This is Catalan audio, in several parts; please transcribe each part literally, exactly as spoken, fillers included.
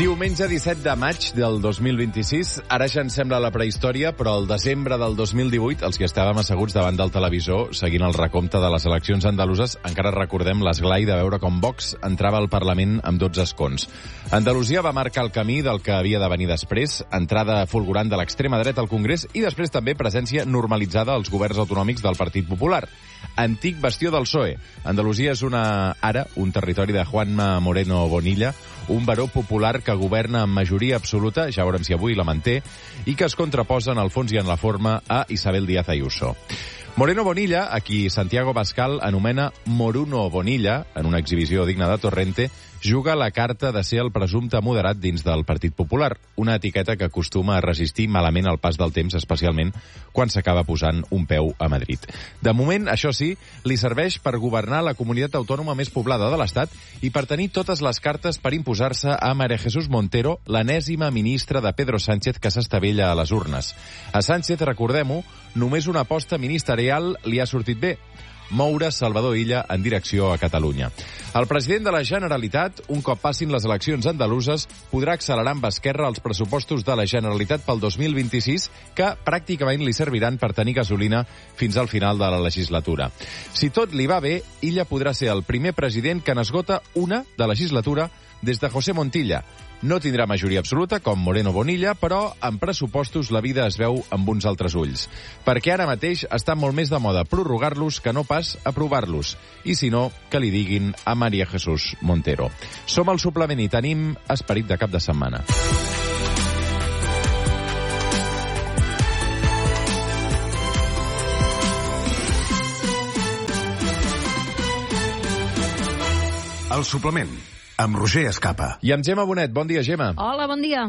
Diumenge disset de maig del dos mil vint-i-sis, ara ja ens sembla la prehistòria, però el desembre del dos mil divuit, els que estàvem asseguts davant del televisor seguint el recompte de les eleccions andaluses, encara recordem l'esglai de veure com Vox entrava al Parlament amb dotze escons. Andalusia va marcar el camí del que havia de venir després, entrada fulgurant de l'extrema dreta al Congrés i després també presència normalitzada als governs autonòmics del Partit Popular. Antic bastió del P S O E. Andalusia és una, ara un territori de Juanma Moreno Bonilla, un baró popular que governa amb majoria absoluta, ja veurem si avui la manté, i que es contraposa en el fons i en la forma a Isabel Díaz Ayuso. Moreno Bonilla, a qui Santiago Bascal anomena Moruno Bonilla, en una exhibició digna de Torrente, juga la carta de ser el presumpte moderat dins del Partit Popular, una etiqueta que acostuma a resistir malament el pas del temps, especialment quan s'acaba posant un peu a Madrid. De moment, això sí, li serveix per governar la comunitat autònoma més poblada de l'Estat i per tenir totes les cartes per imposar-se a María Jesús Montero, l'enèsima ministra de Pedro Sánchez que s'estavella a les urnes. A Sánchez, recordem-ho, només una aposta ministerial li ha sortit bé: moure Salvador Illa en direcció a Catalunya. El president de la Generalitat, un cop passin les eleccions andaluses, podrà accelerar amb esquerra els pressupostos de la Generalitat pel dos mil vint-i-sis, que pràcticament li serviran per tenir gasolina fins al final de la legislatura. Si tot li va bé, Illa podrà ser el primer president que n'esgota una de legislatura des de José Montilla. No tindrà majoria absoluta, com Moreno Bonilla, però en pressupostos la vida es veu amb uns altres ulls. Perquè ara mateix està molt més de moda prorrogar-los que no pas aprovar-los. I si no, que li diguin a María Jesús Montero. Som al suplement i tenim esperit de cap de setmana. El suplement, amb Roger Escapa. I amb Gemma Bonet. Bon dia, Gemma. Hola, bon dia.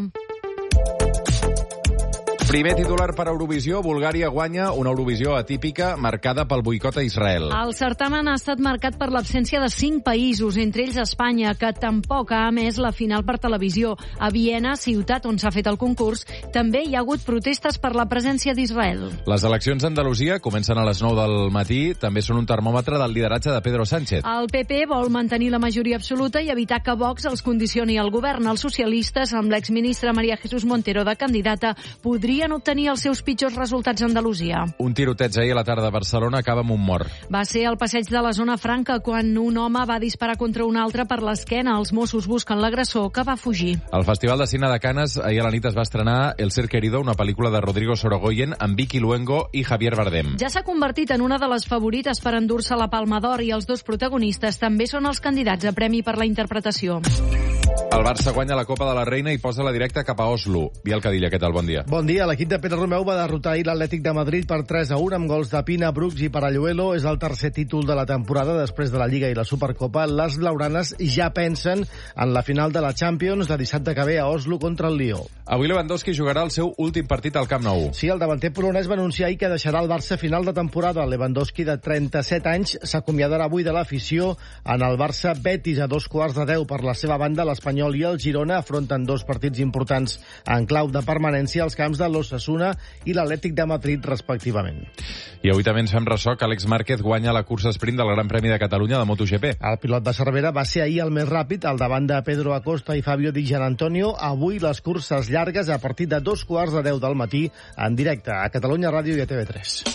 Primer titular per Eurovisió. Bulgària guanya una Eurovisió atípica marcada pel boicot a Israel. El certamen ha estat marcat per l'absència de cinc països, entre ells Espanya, que tampoc ha emès la final per televisió. A Viena, ciutat on s'ha fet el concurs, també hi ha hagut protestes per la presència d'Israel. Les eleccions a Andalusia comencen a les nou del matí. També són un termòmetre del lideratge de Pedro Sánchez. El P P vol mantenir la majoria absoluta i evitar que Vox els condicioni al govern. Els socialistes, amb l'exministra María Jesús Montero de candidata, podrien obtenir els seus pitjors resultats a Andalusia. Un tiroteig ahir a la tarda a Barcelona acaba amb un mort. Va ser al passeig de la Zona Franca quan un home va disparar contra un altre per l'esquena. Els Mossos busquen l'agressor, que va fugir. Al Festival de Cine de Canes ahir a la nit es va estrenar El ser querido, una pel·lícula de Rodrigo Sorogoyen amb Vicky Luengo i Javier Bardem. Ja s'ha convertit en una de les favorites per endur-se la Palma d'Or i els dos protagonistes també són els candidats a premi per la interpretació. El Barça guanya la Copa de la Reina i posa la directa cap a Oslo. Biel Cadilla, què tal? Bon dia. Bon dia. L'equip de Pere Romeu va derrotar ahir l'Atlètic de Madrid per tres a un amb gols de Pina, Brooks i Paralluelo. És el tercer títol de la temporada després de la Lliga i la Supercopa. Les blaugranes ja pensen en la final de la Champions de dissabte que ve a Oslo contra el Lió. Avui Lewandowski jugarà el seu últim partit al Camp Nou. Sí, el davanter polonès va anunciar ahir que deixarà el Barça a final de temporada. Lewandowski, de trenta-set anys, s'acomiadarà avui de l'afició en el Barça Betis a dos quarts de deu. Per la seva banda, l'Espanyol i el Girona afronten dos partits importants en clau de permanència als camps de l'Osasuna i l'Atlètic de Madrid, respectivament. I avui també ens fem ressò que Àlex Márquez guanya la cursa sprint del Gran Premi de Catalunya de MotoGP. El pilot de Cervera va ser ahir el més ràpid, al davant de Pedro Acosta i Fabio Di Gianantonio. Avui les curses llargues a partir de dos quarts de deu del matí, en directe a Catalunya Ràdio i a T V tres.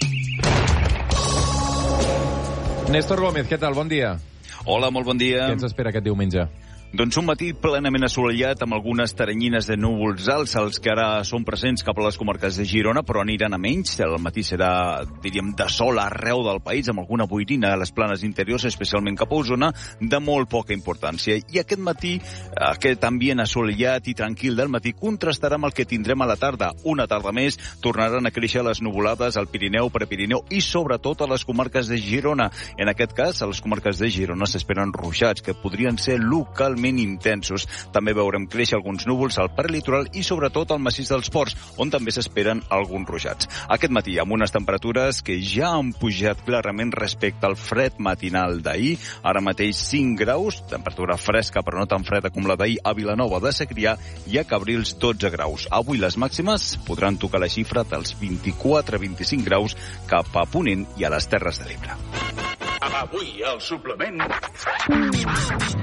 Néstor Gómez, què tal? Bon dia. Hola, molt bon dia. Què ens espera aquest diumenge? Doncs un matí plenament assolellat amb algunes teranyines de núvols alts, els que ara són presents cap a les comarques de Girona, però aniran a menys. El matí serà, diríem, de sol arreu del país, amb alguna boirina a les planes interiors, especialment cap a Osona, de molt poca importància. I aquest matí, aquest ambient assolellat i tranquil del matí, contrastarà amb el que tindrem a la tarda. Una tarda més tornaran a créixer les nuvolades al Pirineu, Prepirineu i sobretot a les comarques de Girona. En aquest cas, a les comarques de Girona s'esperen ruixats, que podrien ser localment intensos. També veurem créixer alguns núvols al prelitoral i sobretot al massís dels Ports, on també s'esperen alguns ruixats. Aquest matí amb unes temperatures que ja han pujat clarament respecte al fred matinal d'ahir. Ara mateix cinc graus, temperatura fresca però no tan freda com la d'ahir a Vilanova de Segrià i a Cabrils dotze graus. Avui les màximes podran tocar la xifra dels vint-i-quatre a vint-i-cinc graus cap a Ponent i a les Terres de l'Ebre. Avui al suplement...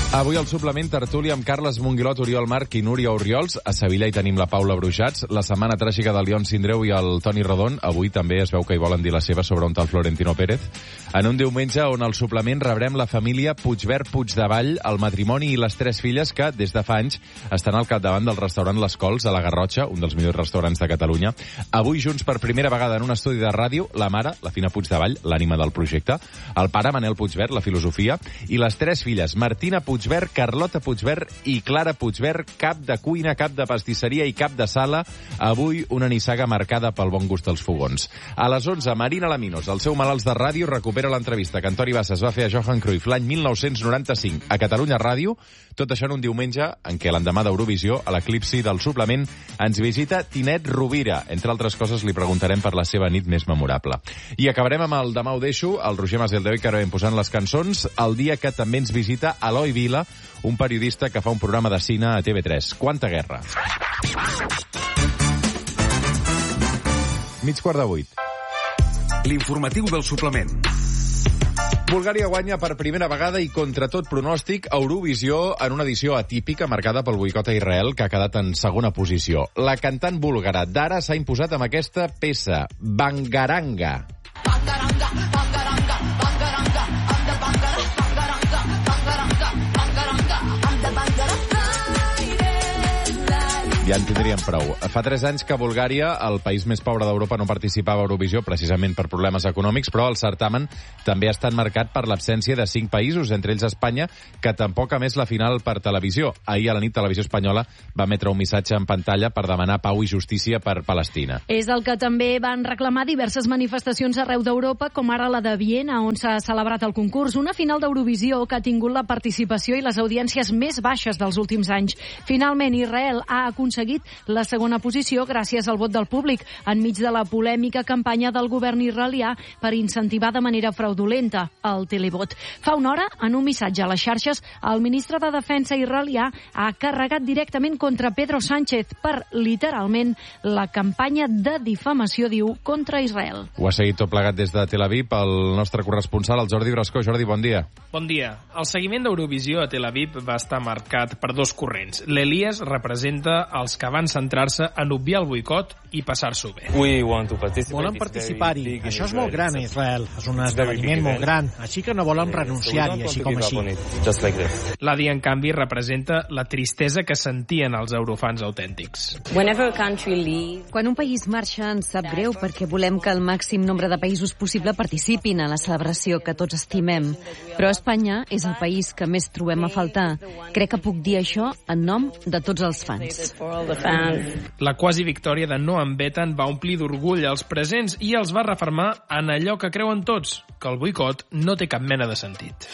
Avui al suplement tertúlia amb Carles Monguilot, Oriol Marc i Núria Oriols. A Sevilla hi tenim la Paula Brujats. La setmana tràgica del León Sindreu i el Toni Rodon. Avui també es veu que hi volen dir la seva sobre un tal Florentino Pérez. En un diumenge on al suplement rebrem la família Puigvert Puigdevall, el matrimoni i les tres filles que, des de fa anys, estan al capdavant del restaurant Les Cols, a la Garrotxa, un dels millors restaurants de Catalunya. Avui, junts per primera vegada en un estudi de ràdio, la mare, la Fina Puigdevall, l'ànima del projecte, el pare, Manel Puigvert, la filosofia, i les tres filles, Martina Puigvert, Carlota Puigvert i Clara Puigvert, cap de cuina, cap de pastisseria i cap de sala. Avui una nissaga marcada pel bon gust dels fogons. A les onze, Marina Laminos, el seu malalts de ràdio, recupera l'entrevista que Antoni Bassas va fer a Johan Cruyff l'any mil nou-cents noranta-cinc a Catalunya Ràdio, tot això en un diumenge en què l'endemà d'Eurovisió, a l'eclipsi del suplement, ens visita Tinet Rovira. Entre altres coses, li preguntarem per la seva nit més memorable. I acabarem amb el Demà ho deixo, el Roger Maseldeu, que ara vam posant les cançons, el dia que també ens visita Eloi Vila, un periodista que fa un programa de cine a T V tres. Quanta guerra! Mig quart de vuit. L'informatiu del suplement. Bulgària guanya per primera vegada i contra tot pronòstic Eurovisió en una edició atípica marcada pel boicot a Israel, que ha quedat en segona posició. La cantant búlgara Dara s'ha imposat amb aquesta peça, Bangaranga. Bangaranga, bangaranga, bangaranga, anda bangara, bangaranga, bangaranga, bangaranga, anda bangara. Ja en tindríem prou. Fa tres anys que Bulgària, el país més pobre d'Europa, no participava a Eurovisió precisament per problemes econòmics, però el certamen també ha estat marcat per l'absència de cinc països, entre ells Espanya, que tampoc ha més la final per televisió. Ahir a la nit Televisió Espanyola va emetre un missatge en pantalla per demanar pau i justícia per Palestina. És el que també van reclamar diverses manifestacions arreu d'Europa, com ara la de Viena, on s'ha celebrat el concurs, una final d'Eurovisió que ha tingut la participació i les audiències més baixes dels últims anys. Finalment, Israel ha aconseguit la segona posició gràcies al vot del públic, enmig de la polèmica campanya del govern israelià per incentivar de manera fraudulenta el televot. Fa una hora, en un missatge a les xarxes, el ministre de Defensa israelià ha carregat directament contra Pedro Sánchez per, literalment, la campanya de difamació, diu, contra Israel. Ho ha seguit tot plegat des de Tel Aviv el nostre corresponsal, el Jordi Brascó. Jordi, bon dia. Bon dia. El seguiment d'Eurovisió a Tel Aviv va estar marcat per dos corrents. L'Elies representa els que van centrar-se en obviar el boicot i passar-s'ho bé. Volem participar-hi. Això és molt gran a Israel. És un esdeveniment molt gran, així que no volem renunciar-hi, així com així. L'Adi, en canvi, representa la tristesa que sentien els eurofans autèntics. Quan un país marxa ens sap greu perquè volem que el màxim nombre de països possible participin a la celebració que tots estimem. Però Espanya és el país que més trobem a faltar. Crec que puc dir això en nom de tots els fans. La quasi victòria de No Em Veten va omplir d'orgull els presents i els va refermar en allò que creuen tots, que el boicot no té cap mena de sentit.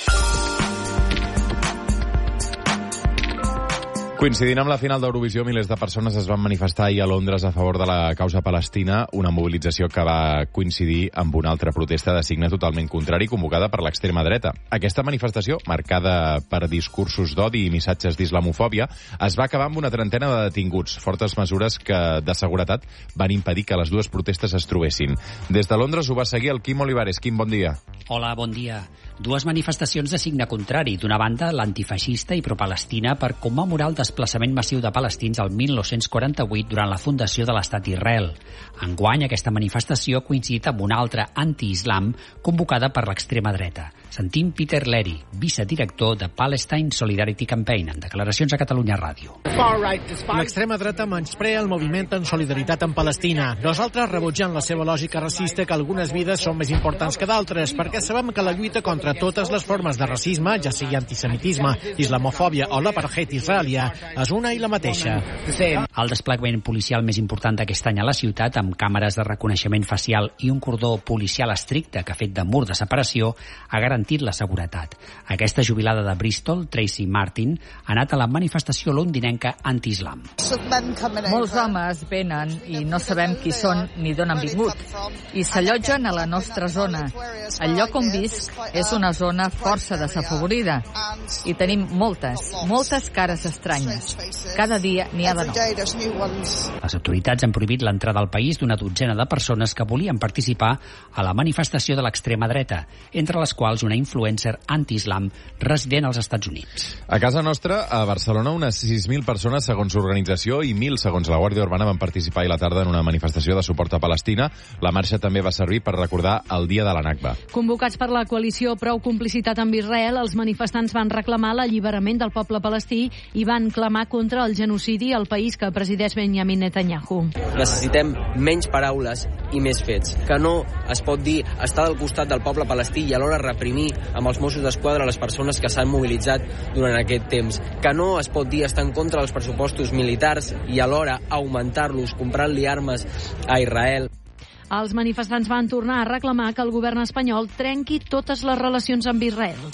Coincidint amb la final d'Eurovisió, milers de persones es van manifestar ahir a Londres a favor de la causa palestina, una mobilització que va coincidir amb una altra protesta de signe totalment contrari convocada per l'extrema dreta. Aquesta manifestació, marcada per discursos d'odi i missatges d'islamofòbia, es va acabar amb una trentena de detinguts, fortes mesures que de seguretat van impedir que les dues protestes es trobessin. Des de Londres ho va seguir el Quim Olivares. Quim, bon dia. Hola, bon dia. Dues manifestacions de signe contrari. D'una banda, l'antifeixista i propalestina per commemorar el desplaçament massiu de palestins al mil nou-cents quaranta-vuit durant la fundació de l'estat d'Israel. Enguany, aquesta manifestació ha coincidit amb una altra anti-islam convocada per l'extrema dreta. Sentim Peter Leri, vicedirector de Palestine Solidarity Campaign, en declaracions a Catalunya Ràdio. L'extrema dreta menysprea el moviment en solidaritat amb Palestina. Nosaltres rebutgem la seva lògica racista que algunes vides són més importants que d'altres, perquè sabem que la lluita contra totes les formes de racisme, ja sigui antisemitisme, islamofòbia o l'apartheid israelià, és una i la mateixa. El desplegament policial més important d'aquest any a la ciutat, amb càmeres de reconeixement facial i un cordó policial estricte que ha fet de mur de separació, ha garantit la seguretat. Aquesta jubilada de Bristol, Tracy Martin, ha anat a la manifestació londinenca anti-islam. Molts homes venen i no sabem qui són ni d'on han vingut i s'allotgen a la nostra zona. El lloc on visc és una zona força desafavorida i tenim moltes, moltes cares estranyes. Cada dia n'hi ha de nou. Les autoritats han prohibit l'entrada al país d'una dotzena de persones que volien participar a la manifestació de l'extrema dreta, entre les quals una una influencer anti-islam resident als Estats Units. A casa nostra, a Barcelona, unes sis mil persones, segons l'organització, i mil, segons la Guàrdia Urbana, van participar ahir a la tarda en una manifestació de suport a Palestina. La marxa també va servir per recordar el dia de la Nakba. Convocats per la coalició Prou Complicitat amb Israel, els manifestants van reclamar l'alliberament del poble palestí i van clamar contra el genocidi al país que presideix Benjamin Netanyahu. Necessitem menys paraules i més fets. Que no es pot dir estar al costat del poble palestí i alhora reprimir amb els Mossos d'Esquadra les persones que s'han mobilitzat durant aquest temps. Que no es pot dir estar en contra dels pressupostos militars i alhora augmentar-los comprant-li armes a Israel. Els manifestants van tornar a reclamar que el govern espanyol trenqui totes les relacions amb Israel.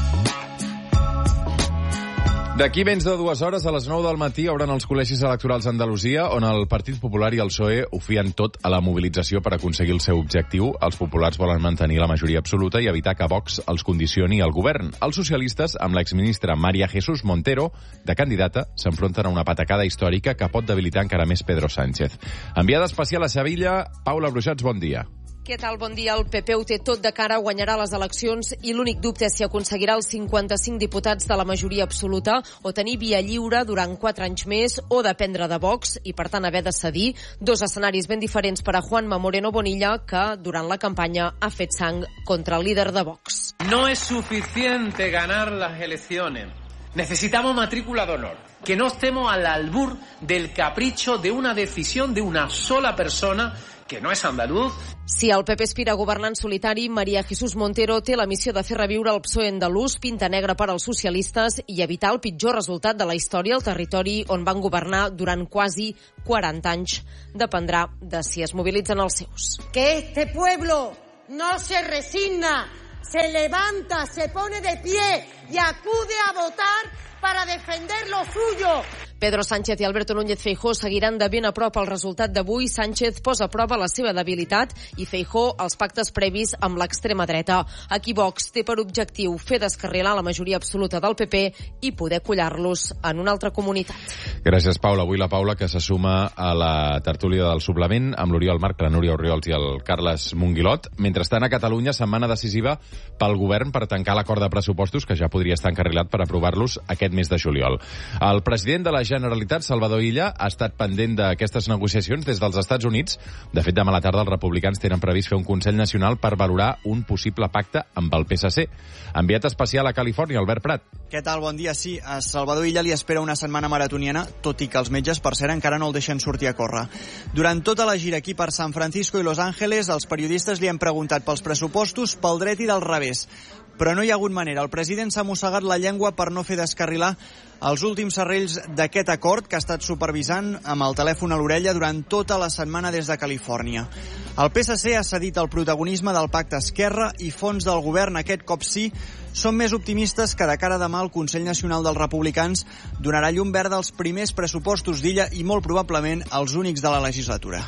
D'aquí menys de dues hores, a les nou del matí, obren els col·legis electorals a Andalusia, on el Partit Popular i el P S O E ho fien tot a la mobilització per aconseguir el seu objectiu. Els populars volen mantenir la majoria absoluta i evitar que Vox els condicioni al govern. Els socialistes, amb l'exministra María Jesús Montero, de candidata, s'enfronten a una patacada històrica que pot debilitar encara més Pedro Sánchez. Enviada especial a Sevilla, Paula Bruixats, bon dia. Què tal? Bon dia. El P P ho té tot de cara, guanyarà les eleccions i l'únic dubte és si aconseguirà els cinquanta-cinc diputats de la majoria absoluta o tenir via lliure durant quatre anys més o dependre de Vox i, per tant, haver de cedir. Dos escenaris ben diferents per a Juanma Moreno Bonilla, que durant la campanya ha fet sang contra el líder de Vox. No es suficiente ganar las elecciones. Necesitamos matrícula de honor. Que no estemos al albur del capricho de una decisión de una sola persona que no és andaluz. Si el P P aspira a governar en solitari, María Jesús Montero té la missió de fer reviure el P S O E andalús, pinta negra per als socialistes i evitar el pitjor resultat de la història al territori on van governar durant quasi quaranta anys. Dependrà de si es mobilitzen els seus. Que este pueblo no se resigna, se levanta, se pone de pie y acude a votar para defender lo suyo. Pedro Sánchez i Alberto Núñez Feijóo seguiran de ben a prop el resultat d'avui. Sánchez posa a prova la seva debilitat i Feijóo els pactes previs amb l'extrema dreta. Aquí Vox té per objectiu fer descarrilar la majoria absoluta del P P i poder collar-los en una altra comunitat. Gràcies, Paula. Avui la Paula, que se suma a la tertúlia del suplement amb l'Oriol Marc, la Núria Orriols i el Carles Monguilot. Mentrestant, a Catalunya, setmana decisiva pel govern per tancar l'acord de pressupostos, que ja podria estar encarrilat per aprovar-los aquest mes de juliol. El president de la Generalitat, Salvador Illa, ha estat pendent d'aquestes negociacions des dels Estats Units. De fet, demà a la tarda els republicans tenen previst fer un Consell Nacional per valorar un possible pacte amb el P S C. Enviat especial a Califòrnia, Albert Prat. Què tal? Bon dia. Sí, a Salvador Illa li espera una setmana maratoniana, tot i que els metges, per cert, encara no el deixen sortir a córrer. Durant tota la gira aquí per San Francisco i Los Angeles, els periodistes li han preguntat pels pressupostos pel dret i del revés. Però no hi ha hagut manera. El president s'ha mossegat la llengua per no fer descarrilar els últims serrells d'aquest acord que ha estat supervisant amb el telèfon a l'orella durant tota la setmana des de Califòrnia. El P S C ha cedit el protagonisme del pacte Esquerra i fons del govern. Aquest cop sí, són més optimistes que de cara a demà el Consell Nacional dels Republicans donarà llum verda als primers pressupostos d'Illa i molt probablement els únics de la legislatura.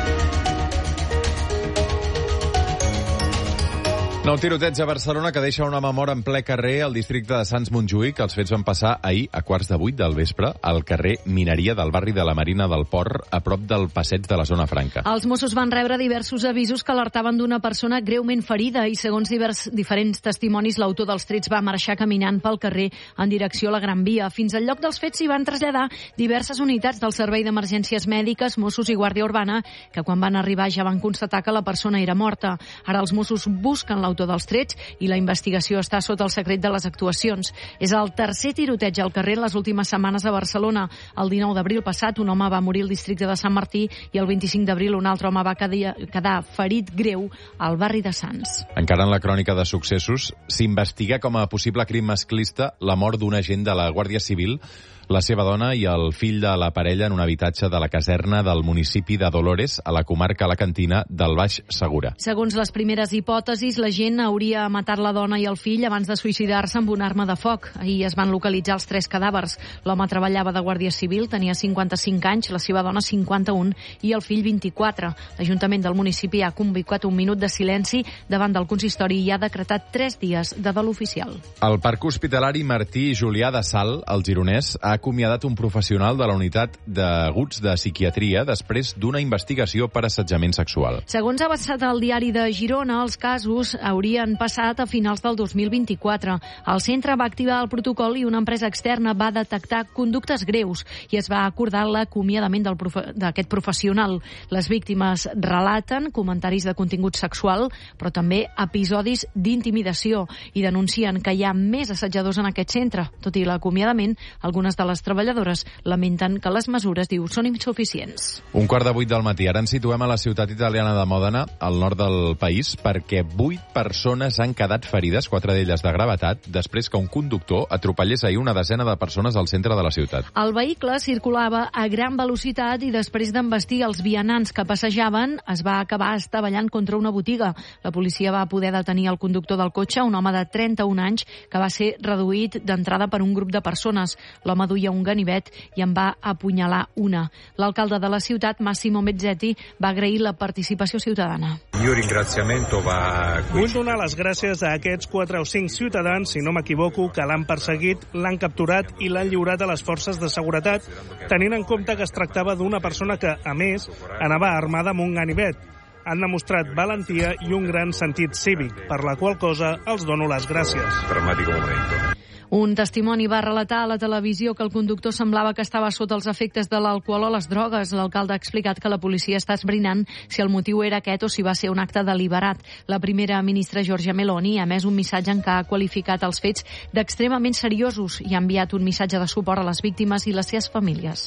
Nou tiroteig a Barcelona que deixa un home mort en ple carrer al districte de Sants Montjuïc. Els fets van passar ahir a quarts de vuit del vespre al carrer Mineria del barri de la Marina del Port, a prop del passeig de la Zona Franca. Els Mossos van rebre diversos avisos que alertaven d'una persona greument ferida i, segons divers, diferents testimonis, l'autor dels trets va marxar caminant pel carrer en direcció a la Gran Via. Fins al lloc dels fets s'hi van traslladar diverses unitats del Servei d'Emergències Mèdiques, Mossos i Guàrdia Urbana, que quan van arribar ja van constatar que la persona era morta. Ara els Mossos busquen l'autor dels trets i la investigació està sota el secret de les actuacions. És el tercer tiroteig al carrer en les últimes setmanes a Barcelona. El dinou d'abril passat un home va morir al districte de Sant Martí i el vint-i-cinc d'abril un altre home va quedar ferit greu al barri de Sants. Encara en la crònica de successos, s'investiga com a possible crim masclista la mort d'un agent de la Guàrdia Civil, la seva dona i el fill de la parella en un habitatge de la caserna del municipi de Dolores, a la comarca alacantina del Baix Segura. Segons les primeres hipòtesis, l'agent hauria matat la dona i el fill abans de suïcidar-se amb una arma de foc. Ahir es van localitzar els tres cadàvers. L'home treballava de Guàrdia Civil, tenia cinquanta-cinc anys, la seva dona cinquanta-un i el fill vint-i-quatre. L'Ajuntament del municipi ha convocat un minut de silenci davant del consistori i ha decretat tres dies de dol oficial. El Parc Hospitalari Martí i Julià de Sal, al Gironès, ha acomiadat un professional de la unitat d'aguts de psiquiatria després d'una investigació per assetjament sexual. Segons ha avançat el diari de Girona, els casos haurien passat a finals del dos mil vint-i-quatre. El centre va activar el protocol i una empresa externa va detectar conductes greus i es va acordar l'acomiadament del profe- d'aquest professional. Les víctimes relaten comentaris de contingut sexual, però també episodis d'intimidació i denuncien que hi ha més assetjadors en aquest centre. Tot i l'acomiadament, algunes de les treballadores lamenten que les mesures, diu, són insuficients. Un quart de vuit del matí. Ara ens situem a la ciutat italiana de Mòdena, al nord del país, perquè vuit persones han quedat ferides, quatre d'elles de gravetat, després que un conductor atropellés ahir una desena de persones al centre de la ciutat. El vehicle circulava a gran velocitat i després d'embestir els vianants que passejaven es va acabar estavellant contra una botiga. La policia va poder detenir el conductor del cotxe, un home de trenta-un anys, que va ser reduït d'entrada per un grup de persones. L'home duia un ganivet i en va apunyalar una. L'alcalde de la ciutat, Massimo Mezzetti, va agrair la participació ciutadana. Vull donar les gràcies a aquests quatre o cinc ciutadans, si no m'equivoco, que l'han perseguit, l'han capturat i l'han lliurat a les forces de seguretat, tenint en compte que es tractava d'una persona que, a més, anava armada amb un ganivet. Han demostrat valentia i un gran sentit cívic, per la qual cosa els dono les gràcies. Un testimoni va relatar a la televisió que el conductor semblava que estava sota els efectes de l'alcohol o les drogues. L'alcalde ha explicat que la policia està esbrinant si el motiu era aquest o si va ser un acte deliberat. La primera ministra Giorgia Meloni ha emès un missatge en què ha qualificat els fets d'extremament seriosos i ha enviat un missatge de suport a les víctimes i les seves famílies.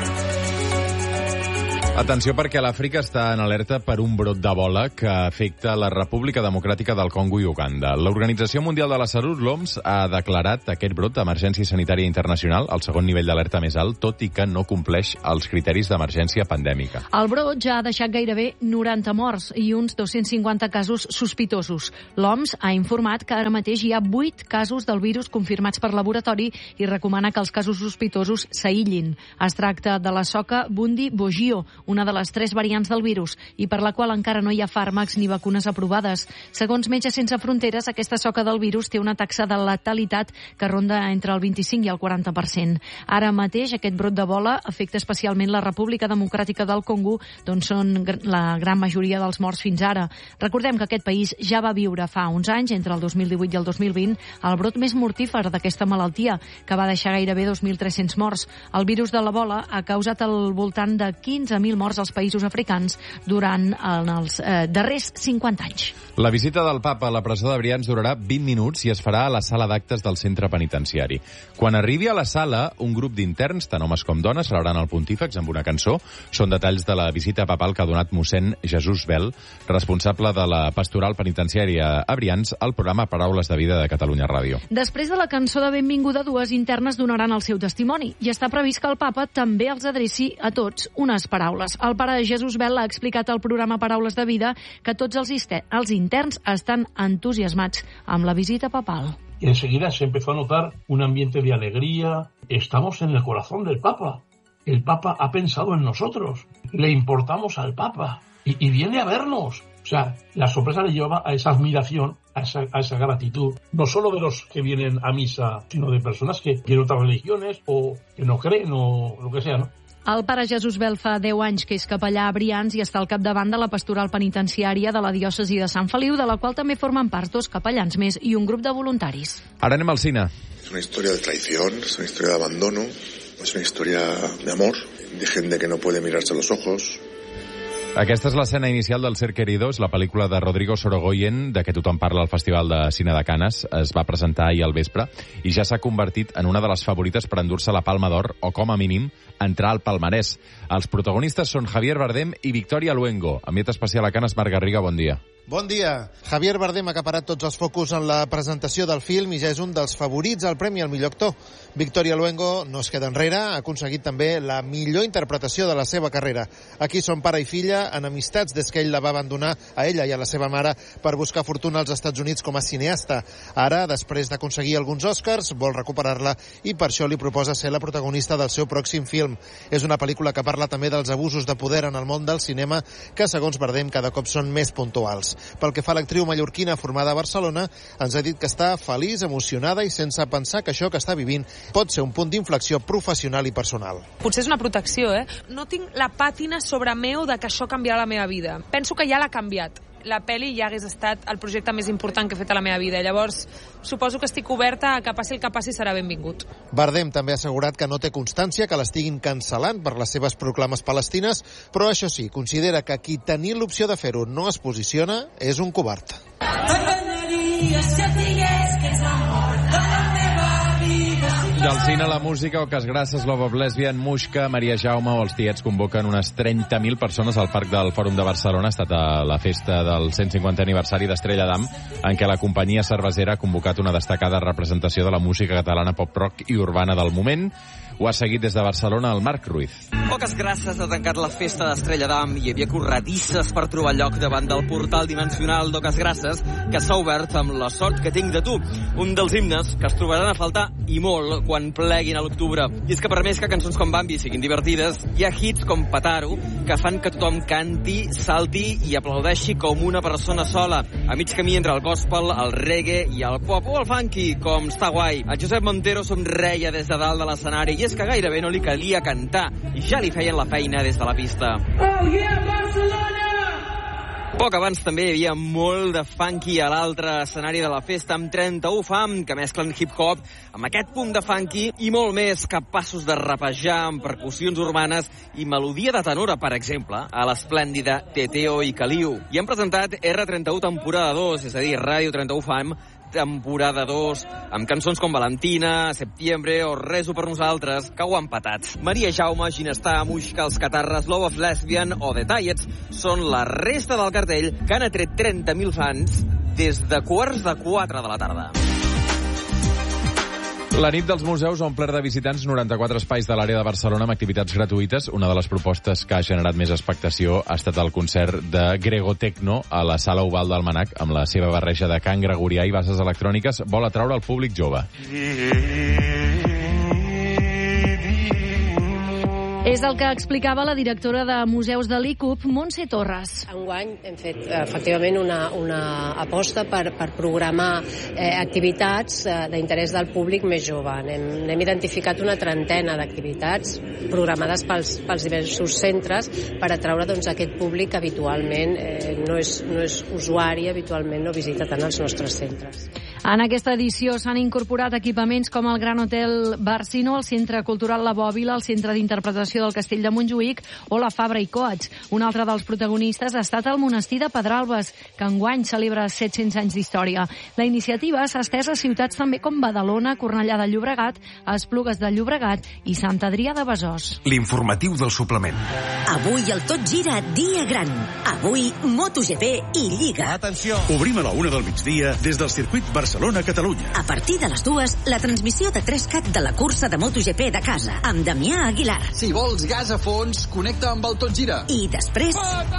Atenció, perquè l'Àfrica està en alerta per un brot d'Ebola que afecta la República Democràtica del Congo i Uganda. L'Organització Mundial de la Salut, l'O M S, ha declarat aquest brot d'emergència sanitària internacional, el segon nivell d'alerta més alt, tot i que no compleix els criteris d'emergència pandèmica. El brot ja ha deixat gairebé noranta morts i uns dos-cents cinquanta casos sospitosos. L'O M S ha informat que ara mateix hi ha vuit casos del virus confirmats per laboratori i recomana que els casos sospitosos s'aïllin. Es tracta de la soca Bundi Bogio, una de les tres variants del virus, i per la qual encara no hi ha fàrmacs ni vacunes aprovades. Segons Metges Sense Fronteres, aquesta soca del virus té una taxa de letalitat que ronda entre el vint-i-cinc i el quaranta per cent. Ara mateix, aquest brot d'Ebola afecta especialment la República Democràtica del Congo, d'on són la gran majoria dels morts fins ara. Recordem que aquest país ja va viure fa uns anys, entre el dos mil divuit i el dos mil vint, el brot més mortífer d'aquesta malaltia, que va deixar gairebé dos mil tres-cents morts. El virus de l'Ebola ha causat al voltant de quinze mil morts als països africans durant els eh, darrers cinquanta anys. La visita del papa a la presó de Brians durarà vint minuts i es farà a la sala d'actes del centre penitenciari. Quan arribi a la sala, un grup d'interns, tant homes com dones, celebrant el pontífex amb una cançó. Són detalls de la visita papal que ha donat mossèn Jesús Bel, responsable de la pastoral penitenciària a Brians, al programa Paraules de Vida de Catalunya Ràdio. Després de la cançó de benvinguda, dues internes donaran el seu testimoni i està previst que el papa també els adreci a tots unes paraules. El pare Jesús Bel ha explicat al programa Paraules de Vida que tots els, els interns estan entusiasmats amb la visita papal. Y enseguida se empezó a notar un ambiente de alegría. Estamos en el corazón del Papa. El Papa ha pensado en nosotros. Le importamos al Papa. Y, y viene a vernos. O sea, la sorpresa le llevaba a esa admiración, a esa, a esa gratitud, no solo de los que vienen a misa, sino de personas que tienen otras religiones o que no creen o lo que sea, ¿no? El pare Jesús Bel fa deu anys que és capellà a Brians i està al capdavant de la pastoral penitenciària de la diòcesi de Sant Feliu, de la qual també formen part dos capellans més i un grup de voluntaris. Ara anem al cine. Es una historia de traición, es una historia de abandono, es una historia de amor, de gente que no puede mirarse a los ojos. Aquesta és l'escena inicial del Ser Queridos, la pel·lícula de Rodrigo Sorogoyen, de què tothom parla al Festival de Cine de Canes. Es va presentar ahir al vespre i ja s'ha convertit en una de les favorites per endur-se la Palma d'Or, o com a mínim, entrar al palmarès. Els protagonistes són Javier Bardem i Victoria Luengo. Enviat especial a Canes, Marc Garriga, bon dia. Bon dia. Javier Bardem ha acaparat tots els focus en la presentació del film i ja és un dels favorits al Premi al millor actor. Victoria Luengo no es queda enrere, ha aconseguit també la millor interpretació de la seva carrera. Aquí són pare i filla, enemistats des que ell la va abandonar a ella i a la seva mare per buscar fortuna als Estats Units com a cineasta. Ara, després d'aconseguir alguns Oscars, vol recuperar-la i per això li proposa ser la protagonista del seu pròxim film. És una pel·lícula que parla també dels abusos de poder en el món del cinema que, segons Bardem, cada cop són més puntuals. Pel que fa a l'actriu mallorquina formada a Barcelona, ens ha dit que està feliç, emocionada i sense pensar que això que està vivint pot ser un punt d'inflexió professional i personal. Potser és una protecció, eh? No tinc la pàtina sobre meu de que això canviarà la meva vida. Penso que ja l'ha canviat. La pel·li ja hagués estat el projecte més important que he fet a la meva vida. Llavors, suposo que estic oberta a que passi el que passi serà benvingut. Bardem també ha assegurat que no té constància que l'estiguin cancel·lant per les seves proclames palestines, però això sí, considera que qui tenint l'opció de fer-ho no es posiciona és un covard. Del cine a la música, Oques Grasses, Love of Lesbian, Muixca, Maria Jaume o els Tiets convoquen unes trenta mil persones al Parc del Fòrum de Barcelona. Ha estat a la festa del cent cinquantè aniversari d'Estrella d'Am, en què la companyia cervesera ha convocat una destacada representació de la música catalana pop-rock i urbana del moment. Ho ha seguit des de Barcelona el Marc Ruiz. Oques Grasses ha tancat la festa d'Estrella d'Am i hi havia corredisses per trobar lloc davant del portal dimensional d'Oques Grasses, que s'ha obert amb La sort que tinc de tu, un dels himnes que es trobaran a faltar i molt quan pleguin a l'octubre. I és que per més que cançons com Bambi siguin divertides, hi ha hits com Pataro que fan que tothom canti, salti i aplaudeixi com una persona sola, a mig camí entre el gospel, el reggae i el pop o el funky, com Està guai. El Josep Montero somreia des de dalt de l'escenari i és que gairebé no li calia cantar i ja li feien la feina des de la pista. Oh yeah, Barcelona! Poc abans també hi havia molt de funky a l'altre escenari de la festa amb trenta-u fam que mesclen hip-hop amb aquest punt de funky i molt més, capaços de rapejar amb percussions urbanes i melodia de tenora, per exemple, a l'esplèndida Teteo i Caliu. I han presentat erre trenta-u temporada dos, és a dir, Ràdio trenta-u fam, temporada dos, amb cançons com Valentina, Septiembre o Reso per nosaltres, que ho han patat. Maria Jaume, Ginestar, Muixca, Els Catarres, Love of Lesbian o The Tiets són la resta del cartell que han atret trenta mil fans des de quarts de quatre de la tarda. La nit dels museus ha omplert de visitants noranta-quatre espais de l'àrea de Barcelona amb activitats gratuïtes. Una de les propostes que ha generat més expectació ha estat el concert de Grego Tecno a la Sala Oval del Manac, amb la seva barreja de cant gregorià i bases electròniques. Vol atraure el públic jove. És el que explicava la directora de Museus de l'I C U P, Montse Torres. Enguany hem fet efectivament una, una aposta per, per programar eh, activitats eh, d'interès del públic més jove. Hem, hem identificat una trentena d'activitats programades pels, pels diversos centres per atraure doncs, aquest públic que habitualment eh, no, és, no és usuari, habitualment no visita tant els nostres centres. En aquesta edició s'han incorporat equipaments com el Gran Hotel Barcino, el Centre Cultural La Bòbila, el Centre d'Interpretació del Castell de Montjuïc o la Fabra i Coats. Un altre dels protagonistes ha estat el monestir de Pedralbes, que enguany celebra set-cents anys d'història. La iniciativa s'ha estès a ciutats també com Badalona, Cornellà de Llobregat, Esplugues de Llobregat i Sant Adrià de Besòs. L'informatiu del suplement. Avui el Tot Gira dia gran. Avui MotoGP i Lliga. Atenció! Obrim a la una del migdia des del circuit Barcelona-Catalunya. A partir de les dues, la transmissió de tres cat de la cursa de MotoGP de casa, amb Damià Aguilar. Si vols gas a fons, connecta amb el Tot Gira. I després...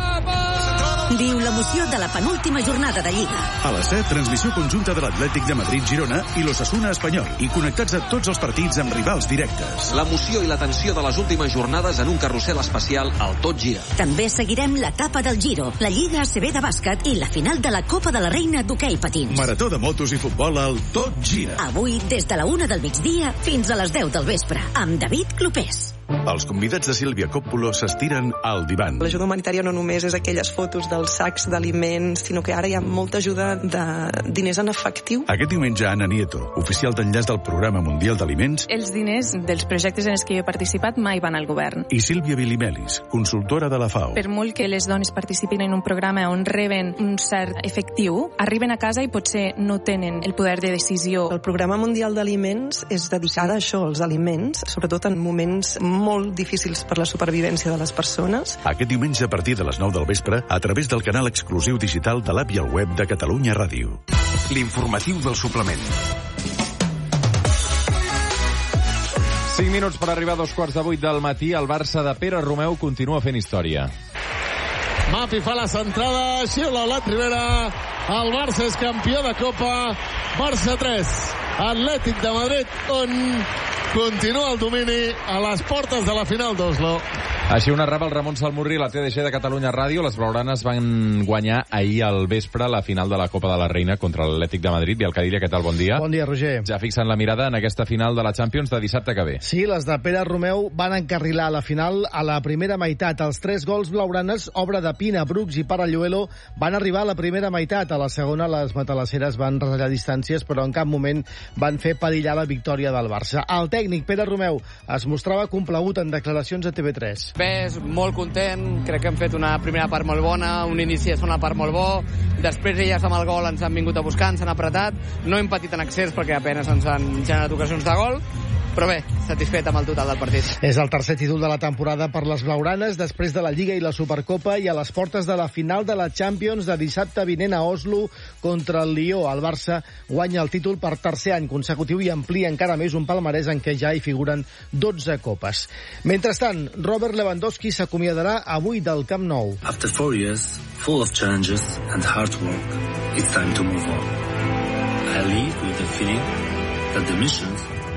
Viu l'emoció de la penúltima jornada de Lliga. A les set, transmissió conjunta de l'Atlètic de Madrid-Girona i l'Osasuna Espanyol. I connectats a tots els partits amb rivals directes. L'emoció i la tensió de les últimes jornades en un carrusel especial al Tot Gira. També seguirem l'etapa del Giro, la Lliga A C B de bàsquet i la final de la Copa de la Reina d'hoquei patins. Marató de motos i futbol al Tot Gira. Avui, des de la una del migdia fins a les deu del vespre, amb David Clopés. Els convidats de Sílvia Coppola s'estiren al divan. L'ajuda humanitària no només és aquelles fotos dels sacs d'aliments, sinó que ara hi ha molta ajuda de diners en efectiu. Aquest diumenge, Ana Nieto, oficial d'enllaç del Programa Mundial d'Aliments. Els diners dels projectes en els que jo he participat mai van al govern. I Sílvia Bilimelis, consultora de la FAO. Per molt que les dones participin en un programa on reben un cert efectiu, arriben a casa i potser no tenen el poder de decisió. El Programa Mundial d'Aliments és dedicat a això, als aliments, sobretot en moments molt difícils per la supervivència de les persones. Aquest diumenge a partir de les nou del vespre a través del canal exclusiu digital de l'app i el web de Catalunya Ràdio. L'informatiu del suplement. cinc minuts per arribar a dos quarts de vuit del matí. El Barça de Pere Romeu continua fent història. Mapi fa la centrada, xiula la Rivera. El Barça és campió de Copa. Barça tres, Atlètic de Madrid un. continua el domini a les portes de la final d'Oslo. Així ho narrava el Ramon Salmurri, la T D G de Catalunya Ràdio. Les blaugranes van guanyar ahir al vespre la final de la Copa de la Reina contra l'Atlètic de Madrid. Bielcadilla, què tal? Bon dia. Bon dia, Roger. Ja fixant la mirada en aquesta final de la Champions de dissabte que ve. Sí, les de Pere Romeu van encarrilar la final a la primera meitat. Els tres gols blaugranes, obra de Pina, Brooks i Paralluelo, van arribar a la primera meitat. A la segona, les matalasseres van retallar distàncies, però en cap moment van fer perillar la victòria del Barça. El tècnic, Pere Romeu, es mostrava complagut en declaracions a T V tres. Bé, molt content, crec que hem fet una primera part molt bona, un inici de segona part molt bo, després elles amb el gol ens han vingut a buscar, ens han apretat, no hem patit en accés perquè apenes ens han generat ocasions de gol, però bé, satisfet amb el total del partit. És el tercer títol de la temporada per les blaugranes, després de la Lliga i la Supercopa, i a les portes de la final de la Champions de dissabte vinent a Oslo contra el Lió. El Barça guanya el títol per tercer any consecutiu i amplia encara més un palmarès en què ja hi figuren dotze copes. Mentrestant, Robert Lewandowski s'acomiadarà avui del Camp Nou. After four years, full of challenges and hard work, it's time to move on. I leave with the feeling that the mission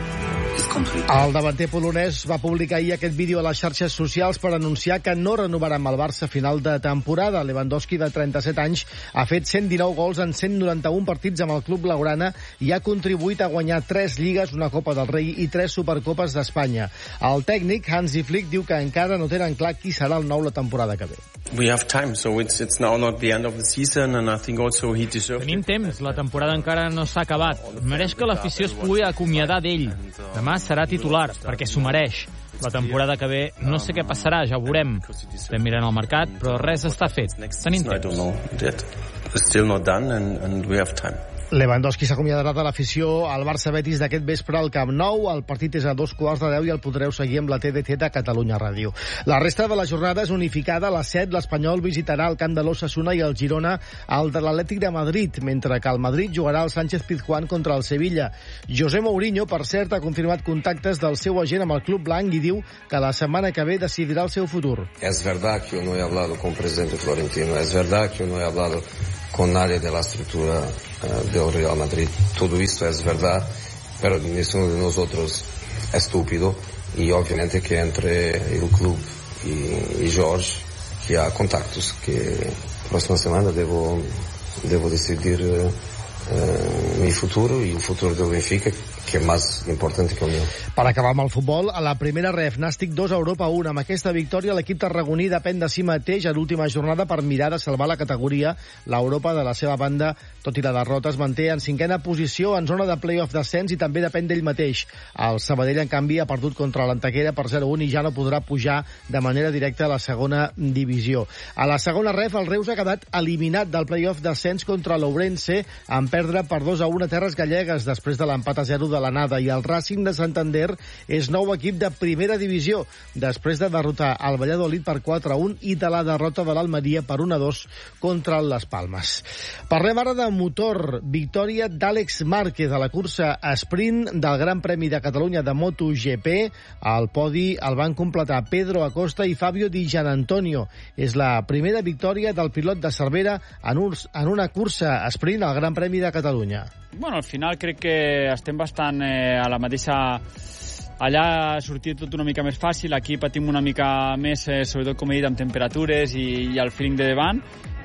el davanter polonès va publicar ahir aquest vídeo a les xarxes socials per anunciar que no renovarà amb el Barça a final de temporada. Lewandowski, de trenta-set anys, ha fet cent dinou gols en cent noranta-un partits amb el club blaugrana i ha contribuït a guanyar tres lligues, una Copa del Rei i tres Supercopes d'Espanya. El tècnic, Hansi Flick, diu que encara no tenen clar qui serà el nou la temporada que ve. We have time, so it's, it's now not the end of the season, and I think also he deserves... Tenim temps, la temporada encara no s'ha acabat. Mereix que l'afició es pugui acomiadar d'ell. Demà serà titular, perquè s'ho mereix. La temporada que ve no sé què passarà, ja ho veurem. Estem mirant el mercat, però res està fet. Tenim temps. Still not done, and, and we have time. Lewandowski s'acomiadarà de l'afició al Barça-Betis d'aquest vespre al Camp Nou. El partit és a dos quarts de deu i el podreu seguir amb la T D T de Catalunya Ràdio. La resta de la jornada és unificada. A les set l'Espanyol visitarà el camp de l'Osasuna i el Girona al de l'Atlètic de Madrid, mentre que el Madrid jugarà al Sánchez-Pizjuán contra el Sevilla. José Mourinho, per cert, ha confirmat contactes del seu agent amb el club blanc i diu que la setmana que ve decidirà el seu futur. Es verdad que yo no he hablado con el presidente Florentino, es verdad que yo no he hablado con nadie de la estructura uh, del Real Madrid. Todo esto es verdad, pero ninguno de nosotros es estúpido y obviamente que entre el club y, y Jorge, que hay contactos, que próxima semana debo, debo decidir uh, uh, mi futuro y el futuro del Benfica, que és més important que el meu. Per acabar amb el futbol, a la primera ref, Nàstic dos, Europa un. Amb aquesta victòria, l'equip tarragoní depèn de si mateix a l'última jornada per mirar de salvar la categoria. L'Europa, de la seva banda, tot i la derrota, es manté en cinquena posició en zona de play-off descens i també depèn d'ell mateix. El Sabadell, en canvi, ha perdut contra l'Antequera per zero a un i ja no podrà pujar de manera directa a la segona divisió. A la segona ref, el Reus ha quedat eliminat del play-off descens contra l'Ourense en perdre per dos a un a terres gallegues després de l'empat a zero de l'anada, i el Racing de Santander és nou equip de primera divisió després de derrotar el Valladolid per quatre a un i de la derrota de l'Almeria per un a dos contra les Palmes. Parlem ara de motor. Victòria d'Àlex Márquez a la cursa sprint del Gran Premi de Catalunya de MotoGP. El podi el van completar Pedro Acosta i Fabio Di Gianantonio. És la primera victòria del pilot de Cervera en, un, en una cursa sprint al Gran Premi de Catalunya. Bueno, al final crec que estem bastant eh, a la mateixa... Allà ha sortit tot una mica més fàcil, aquí patim una mica més, eh, sobretot com he dit, amb temperatures i, i el feeling de davant,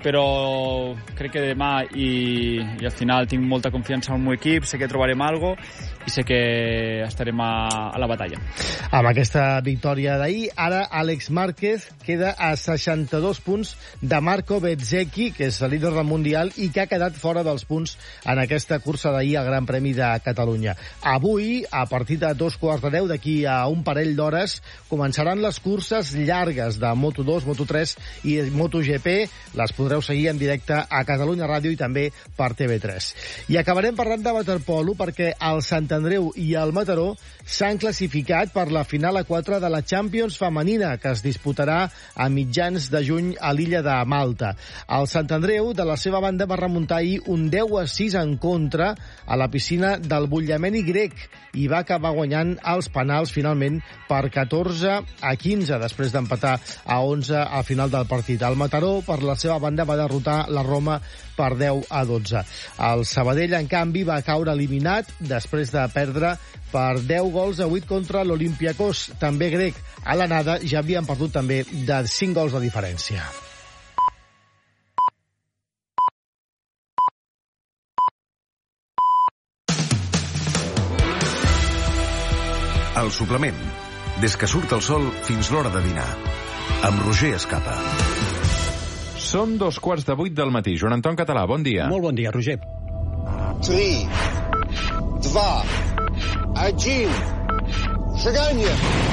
però crec que demà i, i al final tinc molta confiança en el meu equip, sé que trobarem alguna cosa i sé que estarem a, a la batalla. Amb aquesta victòria d'ahir, ara Àlex Márquez queda a seixanta-dos punts de Marco Bezzecchi, que és el líder del Mundial i que ha quedat fora dels punts en aquesta cursa d'ahir al Gran Premi de Catalunya. Avui, a partir de dos quarts de deu, d'aquí a un parell d'hores, començaran les curses llargues de Moto dos, Moto tres i MotoGP. Les podreu seguir en directe a Catalunya Ràdio i també per T V tres. I acabarem parlant de waterpolo perquè el Sant Andreu i el Mataró s'han classificat per la final a quatre de la Champions femenina, que es disputarà a mitjans de juny a l'illa de Malta. El Sant Andreu, de la seva banda, va remuntar ahir un deu a sis en contra a la piscina del Bullameni grec i va acabar guanyant els penals finalment per catorze a quinze, després d'empatar a onze al final del partit. El Mataró, per la seva banda, banda va derrotar la Roma per deu a dotze. El Sabadell, en canvi, va caure eliminat després de perdre per deu gols a vuit contra l'Olympiacos, també grec. A l'anada ja havien perdut també de cinc gols de diferència. El suplement. Des que surt el sol fins l'hora de dinar. Amb Roger Escapa. Són dos quarts de vuit del matí. Joan Anton Català, bon dia. Molt bon dia, Roger. Три, два, один. Шагание.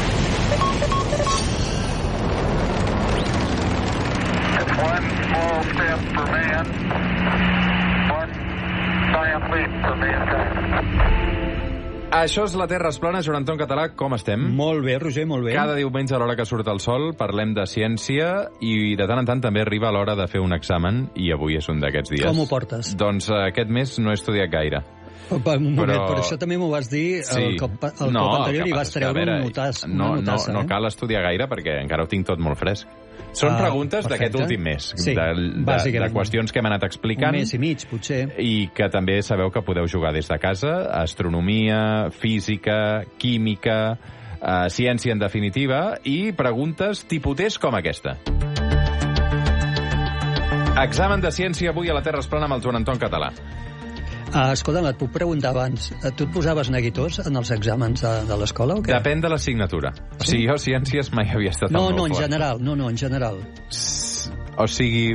It's one small step for man, one giant leap for mankind. Això és la Terra es plana. Joan Anton Català, com estem? Molt bé, Roger, molt bé. Cada diumenge a l'hora que surt el sol parlem de ciència i de tant en tant també arriba l'hora de fer un examen i avui és un d'aquests dies. Com ho portes? Doncs aquest mes no he estudiat gaire. Un moment, però... per això també m'ho vas dir sí. el cop, el no, cop anterior i vas treure veure, un notàs, no, una notassa. No, no eh? cal estudiar gaire perquè encara ho tinc tot molt fresc. Són ah, preguntes d'aquest últim mes, sí, de, de, de qüestions que hem anat explicant. Un mes i mig, potser. I que també sabeu que podeu jugar des de casa. Astronomia, física, química, eh, ciència en definitiva, i preguntes tipus com aquesta. Examen de ciència avui a la Terra es plana amb el Joan Anton Català. Uh, escolta, et puc preguntar abans, tu et posaves neguitós en els exàmens de, de l'escola o què? Depèn de l'assignatura. Sí? O sigui, jo ciències mai havia estat no, al meu no, en fort. general, no, no, en general. O sigui,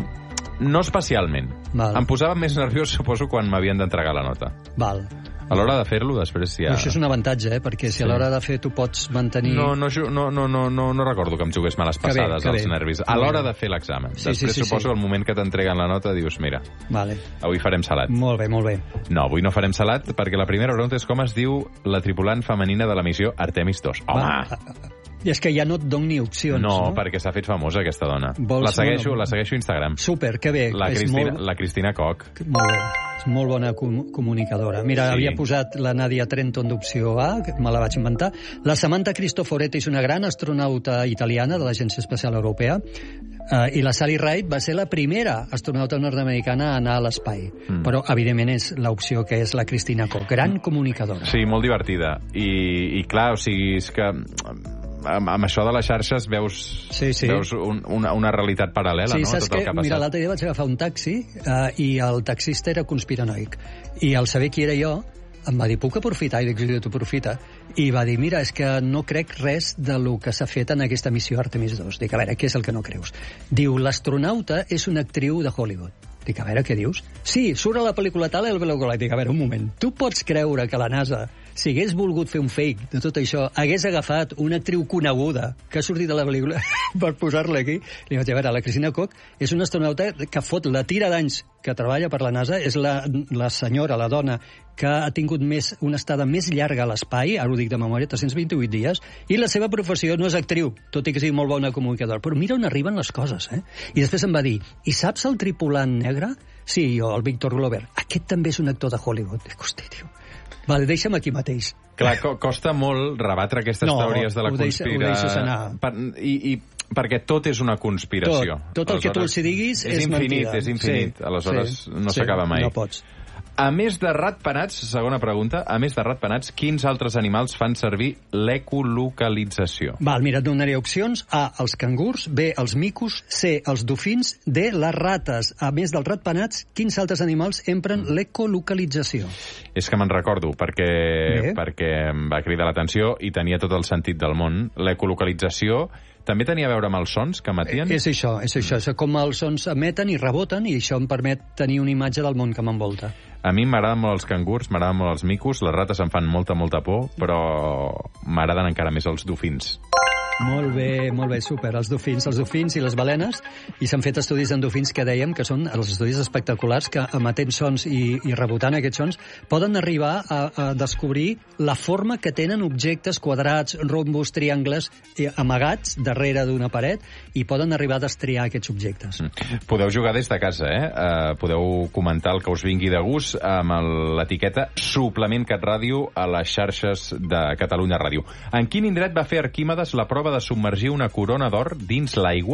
no especialment. Val. Em posava més nerviós, suposo, quan m'havien d'entregar la nota. Val. A l'hora de fer-lo, després ja... Però això és un avantatge, eh? Perquè si sí. a l'hora de fer tu pots mantenir... No, no, no, no, no, no, no recordo que em jugués males passades que bé, que als bé. nervis. A l'hora de fer l'examen. Sí, després sí, sí, suposo sí. que al moment que t'entreguen la nota dius, mira, vale. avui farem salat. Molt bé, molt bé. No, avui no farem salat perquè la primera pregunta és com es diu la tripulant femenina de la missió Artemis dos. Home! Va. I és que ja no et dono ni opcions, no? No, perquè s'ha fet famosa aquesta dona. Vols la segueixo, una... la segueixo a Instagram. Super, que bé. La és Cristina, molt... la Cristina Koch. Molt bé. És molt bona com comunicadora. Mira, sí. havia posat la Nadia Trenton d'opció A, que me la vaig inventar. La Samantha Cristoforetti és una gran astronauta italiana de l'Agència Espacial Europea. Uh, I la Sally Ride va ser la primera astronauta nord-americana a anar a l'espai. Mm. Però, evidentment, és l'opció que és la Cristina Koch. Gran comunicadora. Sí, molt divertida. I, i clar, o sigui, és que... Amb, amb això de les xarxes veus, sí, sí. veus un, una, una realitat paral·lela, sí, no? Saps Tot el que, que ha passat. mira, l'altre dia vaig agafar un taxi uh, i el taxista era conspiranoic. I al saber qui era jo, em va dir, puc aprofitar? I dic, sí, tu aprofita. I va dir, mira, és que no crec res de lo que s'ha fet en aquesta missió Artemis dos. Dic, a veure, què és el que no creus? Diu, l'astronauta és una actriu de Hollywood. Dic, a veure, què dius? Sí, surt a la pel·lícula tal, el Belo Dic, a veure, un moment. Tu pots creure que la NASA, si hagués volgut fer un fake de tot això, hagués agafat una actriu coneguda que ha sortit de la pel·lícula per posar-la aquí? Li vaig dir, a veure, la Cristina Koch és una astronauta que fot la tira d'anys que treballa per la NASA, és la, la senyora, la dona, que ha tingut més, una estada més llarga a l'espai, ara ho dic de memòria, tres-cents vint-i-vuit dies, i la seva professió no és actriu, tot i que sigui molt bona comunicadora. Però mira on arriben les coses, eh? I després em va dir, i saps el tripulant negre? Sí, jo, el Víctor Glover. Aquest també és un actor de Hollywood. Dic, hosti, tio. Vale, deixa'm aquí mateix. Clar, co costa molt rebatre aquestes no, teories de la conspiració. No, ho deixes anar. Per, i, i perquè tot és una conspiració. Tot, tot el Aleshores, que tu els diguis és, és infinit, mentida. És infinit, sí, aleshores sí, no sí, s'acaba mai. No pots. A més de ratpenats, segona pregunta, a més de ratpenats, quins altres animals fan servir l'ecolocalització? Val, mira, et donaré opcions. A, els cangurs, B, els micos, C, els dofins, D, les rates. A més dels ratpenats, quins altres animals empren l'ecolocalització? És que me'n recordo, perquè, perquè em va cridar l'atenció i tenia tot el sentit del món. L'ecolocalització també tenia a veure amb els sons que emetien? És això, és això. És com els sons emeten i reboten, i això em permet tenir una imatge del món que m'envolta. A mi m'agraden molt els cangurs, m'agraden molt els micos, les rates em fan molta, molta por, però m'agraden encara més els dofins. Molt bé, molt bé, super. Els dofins, els dofins i les balenes, i s'han fet estudis en dofins que dèiem que són els estudis espectaculars que emetent sons i, i rebotant aquests sons poden arribar a, a descobrir la forma que tenen objectes quadrats, rombos, triangles amagats darrere d'una paret i poden arribar a destriar aquests objectes. Mm. Podeu jugar des de casa, eh? Uh, podeu comentar el que us vingui de gust amb l'etiqueta Suplement Cat Ràdio a les xarxes de Catalunya Ràdio. En quin indret va fer Arquímedes la prova de submergir una corona d'or dins l'aigua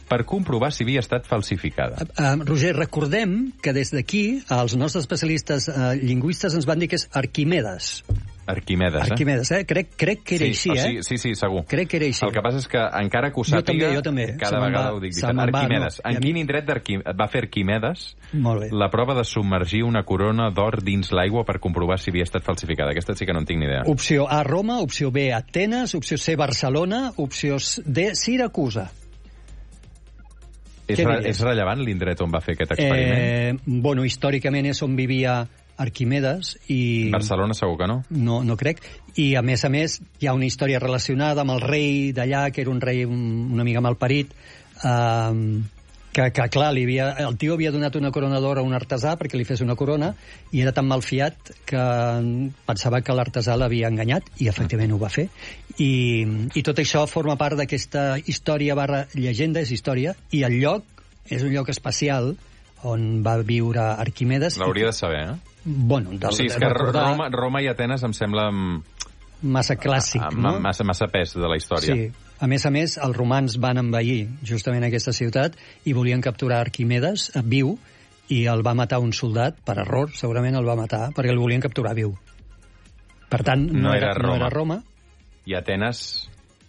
per comprovar si havia estat falsificada. Uh, Roger, recordem que des d'aquí els nostres especialistes uh, lingüistes ens van dir que és Arquimedes. Arquimedes, eh? Arquimedes, eh? Crec, crec que era sí, així, o eh? sigui, sí, sí, segur. Crec que era així. El que passa és que encara que ho Jo sàpiga, també, jo també. cada Se me'n vegada va- ho dic se diferent. me'n va, Arquimedes. no. I En a mi- quin indret d'Arqui- va fer Arquimedes Molt bé. la prova de submergir una corona d'or dins l'aigua per comprovar si havia estat falsificada? Aquesta sí que no en tinc ni idea. Opció A, Roma, opció B, Atenes, opció C, Barcelona, opció D, Siracusa. És, què re, diries? és rellevant l'indret on va fer aquest experiment? Eh, bueno, històricament és on vivia Arquimedes i... Barcelona segur que no. No, no crec. I, a més a més, hi ha una història relacionada amb el rei d'allà, que era un rei un- una mica malparit, eh, que, que clar, li havia, el tio havia donat una corona d'or a un artesà perquè li fes una corona, i era tan malfiat que pensava que l'artesà l'havia enganyat, i efectivament ho va fer. I, i tot això forma part d'aquesta història barra llegenda, és història, i el lloc és un lloc especial on va viure Arquimedes. L'hauria de saber, eh? Bueno, de, O sigui, és de que recordar- Roma, Roma i Atenes em sembla mm, massa clàssic, ah, no? massa, massa pes de la història. Sí. A més a més, els romans van envair justament aquesta ciutat i volien capturar Arquimedes eh, viu, i el va matar un soldat, per error, segurament el va matar, perquè el volien capturar viu. Per tant, no, No era, era no Roma. era Roma. I Atenes...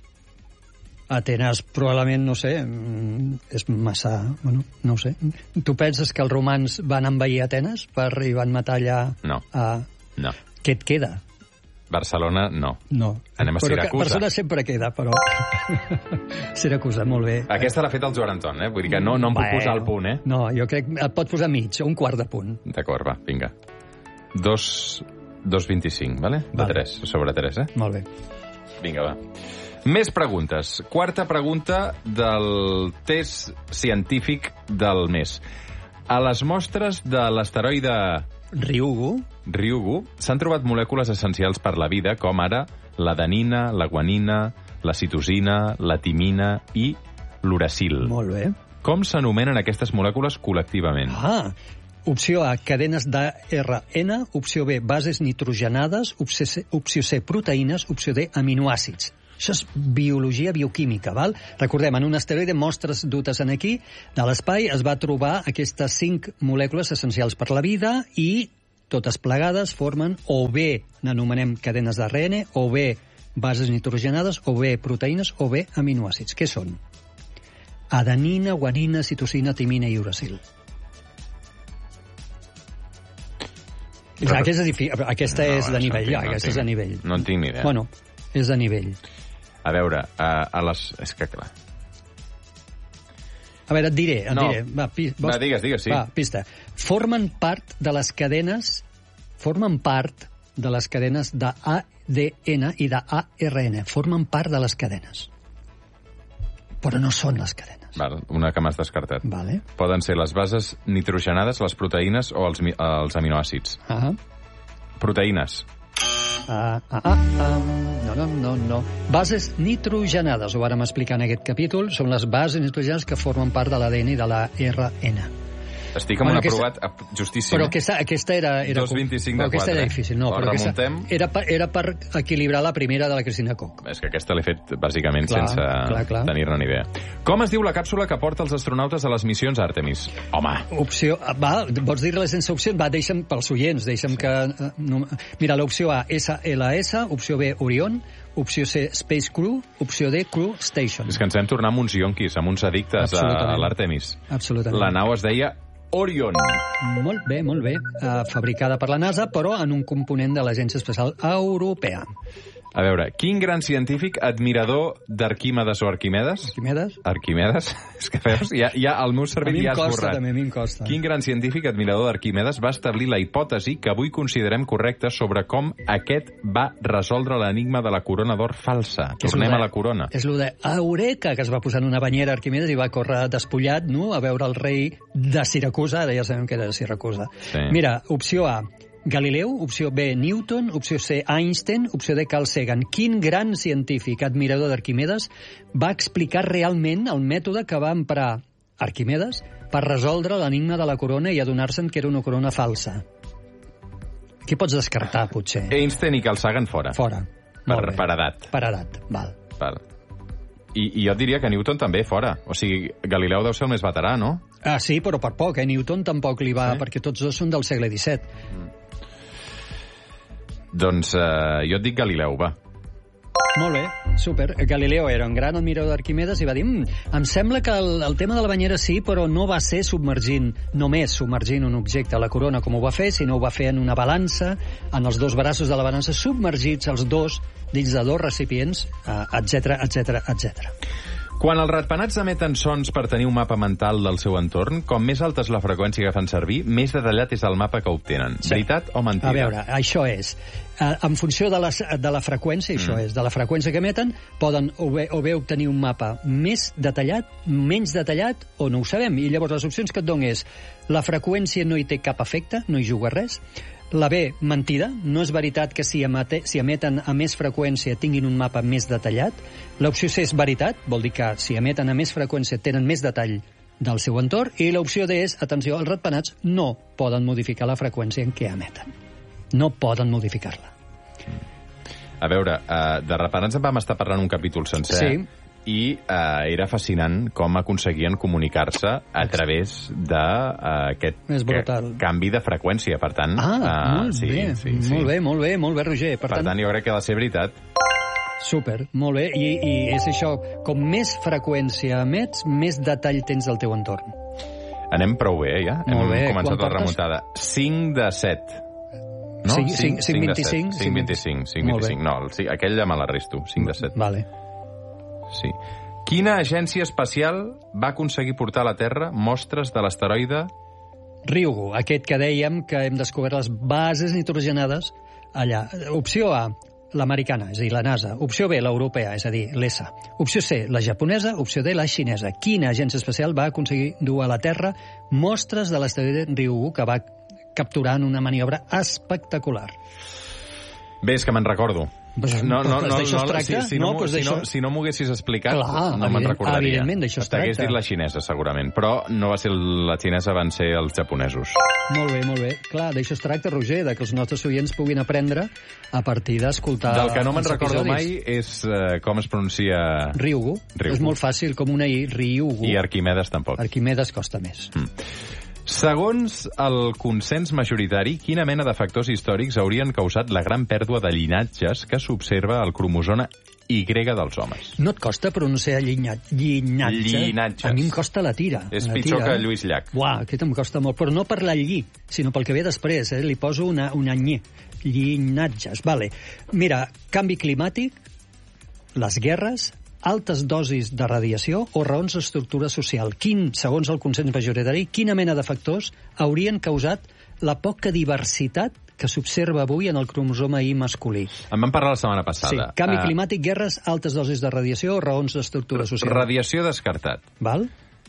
Atenes probablement, no sé, mm, és massa... Bueno, no ho sé. Tu penses que els romans van envair Atenes per, i van matar allà... No. A... No. Què et queda? Barcelona, no. No. Anem a Però que Siracusa. Barcelona sempre queda, però... Siracusa, molt bé. Aquesta l'ha fet el Joan Anton, eh? Vull dir que no, no em puc Bueno. posar al punt, eh? No, jo crec que et pot posar mig, un quart de punt. D'acord, va, vinga. Dos... dos vint-i-cinc, vale? De Vale. tres, sobre tres, eh? Molt bé. Vinga, va. Més preguntes. Quarta pregunta del test científic del mes. A les mostres de l'asteroide Ryugu, Ryugu s'han trobat molècules essencials per la vida, com ara l'adenina, la guanina, la citosina, la timina i l'uracil. Molt bé. Com s'anomenen aquestes molècules col·lectivament? Ah, opció A, cadenes d'A R N, opció B, bases nitrogenades, opció C, opció C, proteïnes, opció D, aminoàcids. Això és biologia bioquímica, val? Recordem, en un asteroide, mostres dutes en aquí, de l'espai, es va trobar aquestes cinc molècules essencials per la vida i totes plegades formen o bé n'anomenem cadenes d'A R N, o bé bases nitrogenades, o bé proteïnes, o bé aminoàcids. Què són? Adenina, guanina, citosina, timina i uracil. Aquesta és, difi- aquesta No, és de això nivell, en tinc, ja, no en aquesta és tinc. de nivell. No en tinc ni idea. Bueno, és de nivell. A veure, a, a les... És que clar... A veure, et diré, et No. diré. Va, pi, Va, digues, digues, sí. Va, pista. Formen part de les cadenes, formen part de les cadenes d'A D N i d'A R N. Formen part de les cadenes. Però no són les cadenes. Val, una que m'has descartat. Vale. Poden ser les bases nitrogenades, les proteïnes o els, mi- els aminoàcids. Ah, Proteïnes. ah, ah, ah, ah. No, no, no, no. Bases nitrogenades, ho vàrem explicar en aquest capítol, són les bases nitrogenades que formen part de l'A D N i de l'A R N. Estic amb Bueno, un aquesta- aprovat ap- justíssim. Però aquesta, aquesta era... era dos vint-i-cinc de però aquesta quatre, era eh? difícil, no. La Però aquesta remuntem. era, per, era per equilibrar la primera de la Cristina Koch. És que aquesta l'he fet bàsicament Clar, sense clar, clar. tenir-ne ni idea. Com es diu la càpsula que porta els astronautes a les missions Àrtemis? Home, Opció... Va, vols dir-la sense opcions? Va, deixa'm pels oients, deixa'm que... eh, No, mira, l'opció A, S L S, opció B, Orion, opció C, Space Crew, opció D, Crew Station. és que ens vam tornar amb uns ionquis, amb uns addictes a, Absolutament. a l'Àrtemis. Absolutament. La nau es deia Orion. Molt bé, molt bé. Uh, fabricada per la NASA, però en un component de l'Agència Espacial Europea. A veure, quin gran científic admirador d'Arquímedes o Arquimedes? Arquimedes? Arquimedes? És que veus, ja, ja el meu A cervell mi ja em ha costa, esborrat. també, a mi em costa. Quin gran científic admirador d'Arquimedes va establir la hipòtesi que avui considerem correcta sobre com aquest va resoldre l'enigma de la corona d'or falsa? És Tornem lo de- a la corona. És lo de Eureka, que es va posar en una banyera Arquimedes i va córrer despullat, no?, a veure el rei de Siracusa, ara ja sabem que era de Siracusa. Sí. Mira, opció A, Galileu, opció B, Newton, opció C, Einstein, opció D, Carl Sagan. Quin gran científic admirador d'Arquimedes va explicar realment el mètode que va emprar Arquimedes per resoldre l'enigma de la corona i adonar-se'n que era una corona falsa? Qui pots descartar, potser? Einstein i Carl Sagan fora. Fora. Per, Molt bé. per edat. Per edat, val. Val. I, I jo et diria que Newton també fora. O sigui, Galileu deu ser el més veterà, no? Ah, sí, però per poc, eh? Newton tampoc li va... Sí? Perquè tots dos són del segle disset. Mm. Doncs eh, jo et dic Galileu, va. Molt bé, super. Galileo era un gran admirador d'Arquimedes i va dir mmm, em sembla que el, el tema de la banyera sí, però no va ser submergint, només submergint un objecte a la corona com ho va fer, sinó ho va fer en una balança, en els dos braços de la balança, submergits els dos dins de dos recipients, etcètera, etcètera, etcètera. Quan els ratpenats emeten sons per tenir un mapa mental del seu entorn, com més alta és la freqüència que fan servir, més detallat és el mapa que obtenen. Sí. Veritat o mentida? A veure, això és. Uh, en funció de la, de la freqüència, mm. això és, de la freqüència que emeten, poden o bé, o bé obtenir un mapa més detallat, menys detallat, o no ho sabem. I llavors les opcions que et dono és la freqüència no hi té cap efecte, no hi juga res. La B, mentida. No és veritat que si, emete, si emeten a més freqüència tinguin un mapa més detallat. L'opció C és veritat, vol dir que si emeten a més freqüència tenen més detall del seu entorn. I l'opció D és, atenció, els ratpenats no poden modificar la freqüència en què emeten. No poden modificar-la. A veure, uh, de ratpenats en vam estar parlant un capítol sencer. Sí. I eh, era fascinant com aconseguien comunicar-se a través d'aquest uh, canvi de freqüència. Per tant, ah, uh, molt, sí, bé, sí, sí. molt bé, molt bé, molt bé, Roger. Per, per tant, tant, jo crec que ha de ser veritat. Super, molt bé. I, i és això, com més freqüència emets, més detall tens del teu entorn. Anem prou bé, ja. Molt Hem bé. començat la remuntada. cinc de set. No? cinc, cinc, cinc, vint-i-cinc? cinc vint-i-cinc, cinc vint-i-cinc. No, sí, aquell ja me l'arresto, cinc de set. Vale. Sí. Quina agència espacial va aconseguir portar a la Terra mostres de l'asteroide Ryugu, aquest que dèiem que hem descobert les bases nitrogenades allà. Opció A, l'americana, és a dir, la NASA. Opció B, l'europea, és a dir, l'E S A. Opció C, la japonesa. Opció D, la xinesa. Quina agència espacial va aconseguir dur a la Terra mostres de l'asteroide Ryugu que va capturar en una maniobra espectacular? Bé, és que me'n recordo. Pues, no, no, no, no, si, si no, no, pues si no, si no m'ho haguessis explicat, clar, no me'n recordaria. Evidentment, d'això es tracta. T'hagués dit la xinesa, segurament, però no va ser la xinesa, van ser els japonesos. Molt bé, molt bé. Clar, d'això es tracta, Roger, de que els nostres oients puguin aprendre a partir d'escoltar Del que no me'n recordo episodis. mai és uh, com es pronuncia... Ryugu. Ryugu. És molt fàcil, com una I, Ryugu. I Arquimedes tampoc. Arquimedes costa més. Mm. Segons el consens majoritari, quina mena de factors històrics haurien causat la gran pèrdua de llinatges que s'observa al cromosoma Y dels homes? No et costa pronunciar llinatge? Llinatges. A mi em costa la tira. És la pitjor tira. que Lluís Llach. Uah, aquest em costa molt, però no per la lli, sinó pel que ve després, eh? Li poso una, una nyi. Llinatges, vale. Mira, canvi climàtic, les guerres, altes dosis de radiació o raons d'estructura social. Quin, segons el consens majoritari, quina mena de factors haurien causat la poca diversitat que s'observa avui en el cromosoma Y masculí? En vam parlar la setmana passada. Sí, canvi uh, climàtic, guerres, altes dosis de radiació o raons d'estructura social. Radiació descartat. Val?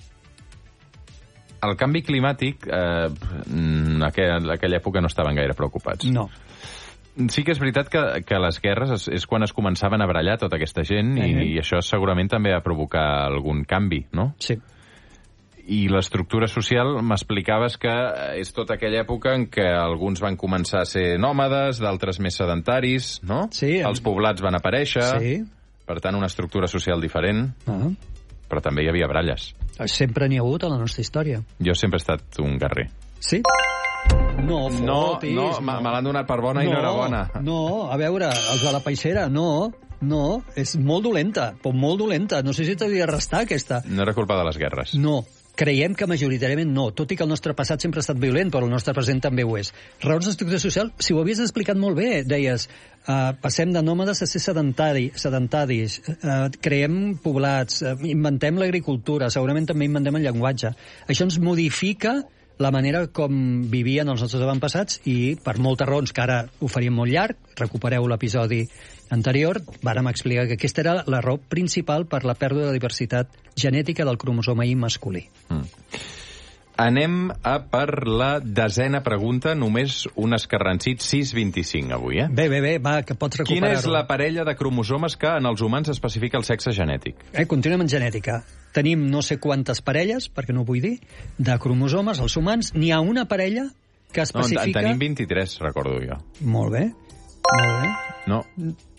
El canvi climàtic, eh, en aquella, en aquella època no estaven gaire preocupats. No. Sí que és veritat que, que les guerres és, és quan es començaven a barallar tota aquesta gent i, uh-huh. i això segurament també va provocar algun canvi, no? Sí. I l'estructura social, m'explicaves que és tota aquella època en què alguns van començar a ser nòmades, d'altres més sedentaris, no? Sí. Els poblats van aparèixer, sí. Per tant, una estructura social diferent, uh-huh. però també hi havia baralles. Sempre n'hi ha hagut a la nostra història. Jo sempre he estat un guerrer. Sí? No, fotis. No, no, me l'han donat per bona no, i no era bona. No, a veure, els de la peixera, no, no, és molt dolenta, però molt dolenta. No sé si t'havia d'arrestar, aquesta. No era culpa de les guerres. No, creiem que majoritàriament no, tot i que el nostre passat sempre ha estat violent, però el nostre present també ho és. Raons d'estructura social, si ho havies explicat molt bé, deies, uh, passem de nòmades a ser sedentari, sedentaris, uh, creem poblats, uh, inventem l'agricultura, segurament també inventem el llenguatge. Això ens modifica la manera com vivien els nostres avantpassats i per moltes raons, que ara ho faríem molt llarg, recupereu l'episodi anterior, vàrem explicar que aquesta era la raó principal per la pèrdua de diversitat genètica del cromosoma Y masculí. Mm. Anem a per la desena pregunta, només un escarransit sis vint-i-cinc avui, eh? Bé, bé, bé, va, que pots recuperar-ho. Quina és la parella de cromosomes que en els humans especifica el sexe genètic? Eh, continuem en genètica. Tenim no sé quantes parelles, perquè no ho vull dir, de cromosomes, els humans. N'hi ha una parella que especifica... No, en tenim vint-i-tres, recordo jo. Molt bé, molt bé. No.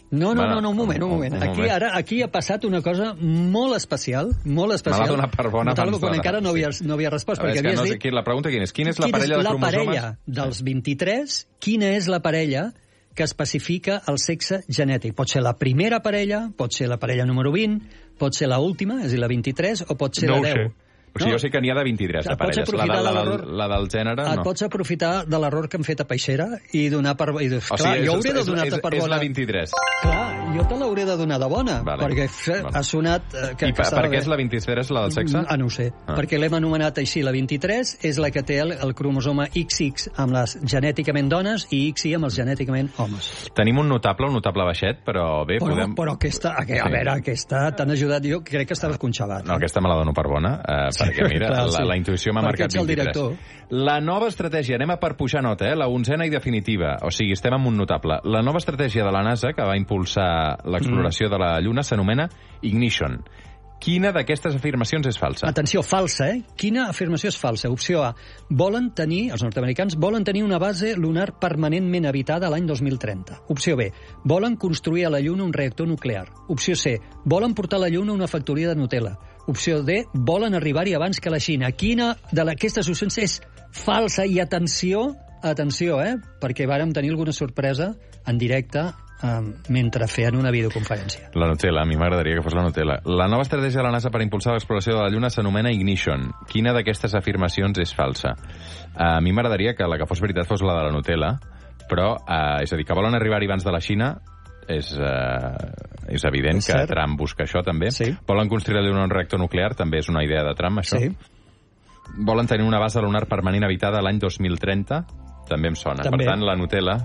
No, no, Bueno, no, no, un moment, un moment. un Aquí moment. ara aquí ha passat una cosa molt especial, molt especial. Me l'ha donat per bona Notable, abans quan d'hora. encara no havia, no havia respost, A veure, perquè és que havies no sé, dit... qui- la pregunta quina és? Quina és la Quina parella de la cromosomes? parella dels vint-i-tres, quina és la parella que especifica el sexe genètic? Pot ser la primera parella, pot ser la parella número vint, pot ser la última, és a dir, la vint-i-tres, o pot ser No la ho deu. sé. O sigui, jo sé que n'hi ha de vint-i-tres de Et pots parelles. La, aprofitar de, la, de del, l'error. la del gènere, Et no. pots aprofitar de l'error que hem fet a Peixera i donar per... I, O clar, sigui, jo és, hauré de és, donar-te és, per és bona. la vint-i-tres. Clar, jo te l'hauré de donar de bona, Vale. perquè fe, Vale. ha sonat... Eh, que, I que per, estava per què bé. és la vint-i-tres la del sexe? Ah, no ho sé, Ah. perquè l'hem anomenat així. La vint-i-tres és la que té el, el cromosoma ics ics amb les genèticament dones i ics i amb els genèticament homes. Tenim un notable, un notable baixet, però bé, Però, podem... però aquesta, a, Sí. a veure, aquesta t'han ajudat. Jo crec que estaves conxavat. No, aquesta me la dono per bona, eh, perquè mira, clar, la, sí. la intuïció m'ha Perquè marcat ets el vint-i-tres. director. La nova estratègia, anem a per pujar nota, eh? La onzena i definitiva, o sigui, estem amb un notable. La nova estratègia de la NASA, que va impulsar l'exploració mm. de la Lluna, s'anomena Ignition. Quina d'aquestes afirmacions és falsa? Atenció, falsa, eh? Quina afirmació és falsa? Opció A. Volen tenir, els nord-americans, volen tenir una base lunar permanentment habitada l'any dos mil trenta. Opció B. Volen construir a la Lluna un reactor nuclear. Opció C. Volen portar a la Lluna una factoria de Nutella. Opció D. Volen arribar-hi abans que la Xina. Quina d'aquestes opcions és falsa? I atenció, atenció, eh? Perquè vàrem tenir alguna sorpresa en directe eh, mentre feien una videoconferència. La Nutella, a mi m'agradaria que fos la Nutella. La nova estratègia de la NASA per impulsar l'exploració de la Lluna s'anomena Ignition. Quina d'aquestes afirmacions és falsa? A mi m'agradaria que la que fos veritat fos la de la Nutella, però, eh, és a dir, que volen arribar-hi abans de la Xina, és, eh, és evident És que cert. Trump busca això, també. Sí. Volen construir a la Lluna un reactor nuclear, també és una idea de Trump, això. Sí. Volen tenir una base lunar permanent habitada l'any dos mil trenta, també em sona. També. Per tant, la Nutella...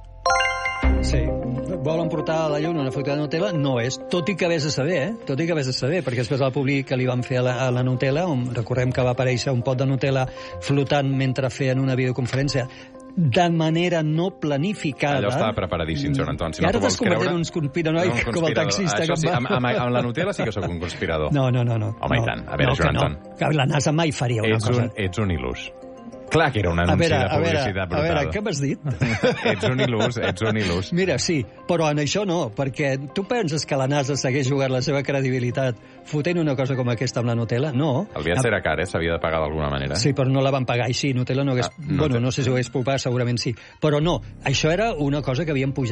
Sí. Volen portar a la Lluna una factoria de Nutella? No és. Tot i que vés a saber, eh? Tot i que vés a saber, perquè després del public que li van fer a la, a la Nutella, on recordem que va aparèixer un pot de Nutella flotant mentre feien una videoconferència de manera no planificada. Allò estava preparadíssim, Joan Anton. Si I no ara t'ho vols t'has convertit creure... en un conspiranoic No, un com el conspirador. taxista Això que sí, em va... amb, amb, amb la Nutella sí que sóc un conspirador. No, no, no. no. Home, no. i tant. A veure, no, Joan que Anton. No. Que la NASA mai faria una Ets cosa. un, ets un il·lus. Clar que era un A anunci veure, de a veure, publicitat a brutal. veure, què m'has dit? ets un il·lus, ets un il·lus. Mira, sí, però en això no, perquè tu penses que la NASA segueix jugant la seva credibilitat fotent una cosa com aquesta amb la Nutella? No. El viatge era car, eh? S'havia de pagar d'alguna manera. Sí, però no la van pagar així. Nutella no hagués... Ah, no bueno, té- no sé si ho hagués pogut pagar, segurament sí. Però no, això era una cosa que havien pujat